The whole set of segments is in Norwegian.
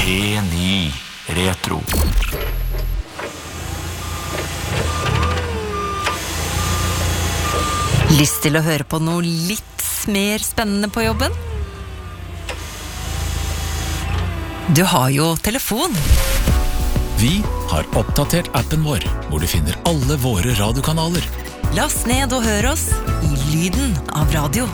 P9 Retro. Lyst til å høre på noe litt mer spennende på jobben? Du har jo telefon. Vi har oppdatert appen vår, hvor du finner alle våre radiokanaler. Last ned og hør oss i lyden av radio.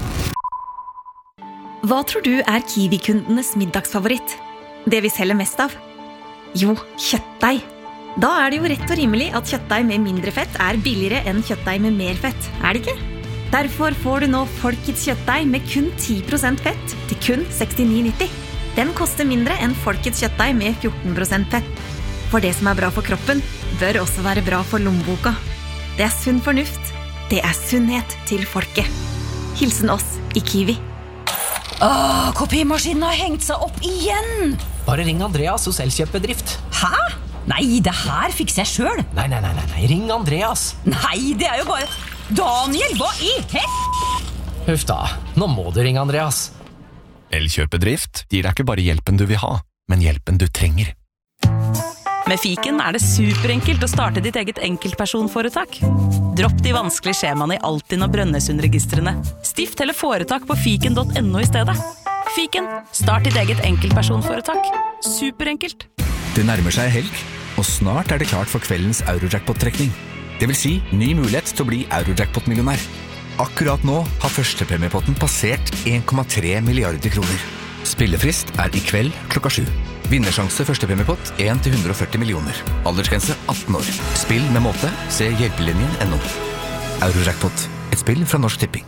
Hva tror du Kiwi-kundenes middagsfavoritt? Det vi selger mest av? Jo, kjøttdeig. Da det jo rett og rimelig at kjøttdeig med mindre fett billigere enn kjøttdeig med mer fett, det ikke? Derfor får du nå Folkets kjøttdeig med kun 10% fett til kun 69,90. Den koster mindre enn Folkets kjøttdeig med 14% fett. For det som bra for kroppen, bør også være bra for lommeboka. Det sunn fornuft. Det sunnhet til folket. Hilsen oss i Kiwi. Kopimaskinen har hengt seg opp igjen! Bare ring Andreas hos Elkjøp-bedrift. Hæ? Nei, det her fikser jeg selv. Nei, ring Andreas. Nei, det jo bare... Daniel, hva i Huff da, nå må du ringe Andreas. Elkjøp-bedrift gir deg ikke bare hjelpen du vil ha, men hjelpen du trenger. Med Fiken det superenkelt å starte ditt eget enkeltpersonforetak. Dropp de vanskelige skjemaene i Altinn og Brønnøysundregistrene. Stift eller foretak på fiken.no i stedet. Fiken, start ditt eget enkeltpersonforetak. Superenkelt. Det nærmer seg helg, og snart det klart for kveldens Eurojackpot-trekning. Det vil si, ny mulighet til å bli Eurojackpot-millionær. Akkurat nå har førstepremiepotten passert 1,3 milliarder kroner. Spillefrist i kveld klokka 7. Vinnersjanse førstepremiepott 1-140 millioner. Aldersgrense 18 år. Spill med måte. Se hjelpelinjen.no. Eurojackpot. Et spill fra Norsk Tipping.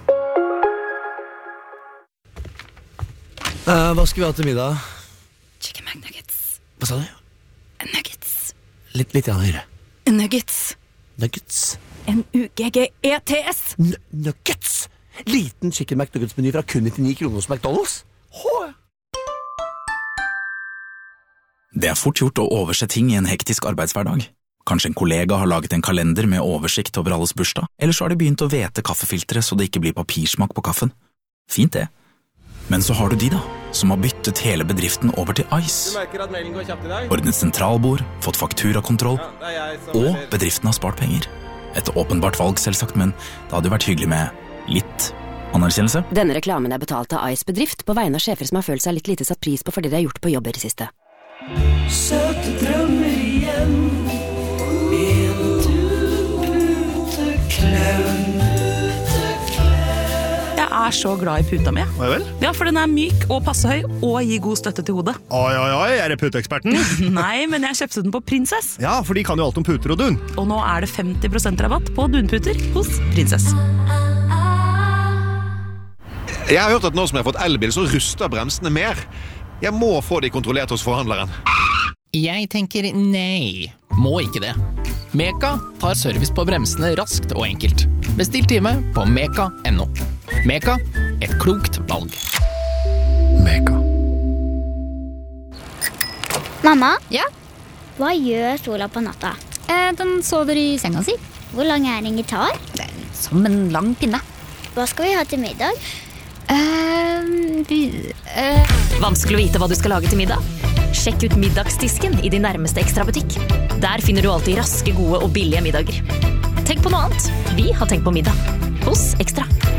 Hva skal vi ha til middag? Chicken McNuggets. Hva sa du? Nuggets. Litt høyere. Nuggets. Nuggets. N-U-G-G-E-T-S. Nuggets. Liten chicken McNuggets-meny fra kun 99 kroner hos McDonald's. Det fort gjort å overse ting i en hektisk arbeidshverdag. Kanskje en kollega har laget en kalender med oversikt over alles bursdag, eller så har de begynt å vete kaffefiltre så det ikke blir papirsmak på kaffen. Fint det. Men så har du de da, som har byttet hele bedriften over til Ice. Du merker at mailen går kjapt i dag? Ordnet sentralbord, fått fakturakontroll, og bedriften har spart penger. Et åpenbart valg selvsagt, men det hadde jo vært hyggelig med litt anerkjennelse. Denne reklamen betalt av Ice bedrift på vegne av sjefer som har følt seg litt lite satt pris på for det de har gjort på jobb i det siste. Søte drømmer igjen, en puteklem. Jeg så glad i puta mi. Vel? Ja, for den myk og passe høy og gir god støtte til hodet. Oi, det puteeksperten? Nei, men jeg kjøpte den på Princess. Ja, for de kan jo alt om puter og dun. Og nå det 50% rabatt på dunputer hos Princess. Jeg har hørt at nå som jeg har fått elbil, så ruster bremsene mer. Jeg må få de kontrollert hos forhandleren. Jeg tenker nei, må ikke det. Meka tar service på bremsene raskt og enkelt. Bestill time på meka.no. Meka, et klokt valg. Meka. Mamma? Ja? Hva gjør Sola på natta? Den sover i senga si. Hvor lang den gitar? Som en lang pinne. Hva skal vi ha til middag? Vanskelig å vite hva du skal lage til middag? Sjekk ut middagsdisken i din nærmeste Extra-butikk. Der finner du alltid raske, gode og billige middager. Tenk på noe annet. Vi har tenkt på middag. Hos Extra.